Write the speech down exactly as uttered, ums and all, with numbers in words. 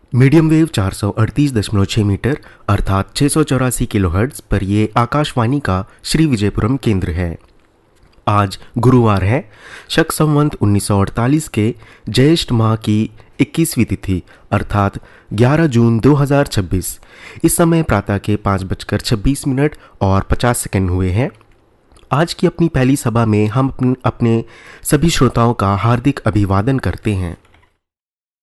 Medium wave चार सौ अड़तीस दशमलव छः मीटर अर्थात छः सौ चौरासी किलोहर्ट्ज़ पर ये आकाशवाणी का श्री विजयपुरम केंद्र है। आज गुरुवार है, शक संवत उन्नीस सौ अड़तालीस के ज्येष्ठ माह की इक्कीसवीं तिथि अर्थात ग्यारह जून दो हज़ार छब्बीस। इस समय प्रातः के पाँच बजकर छब्बीस मिनट और पचास सेकंड हुए हैं। आज की अपनी पहली सभा में हम अपने सभी श्रोताओं का हार्दिक अभिवादन करते हैं।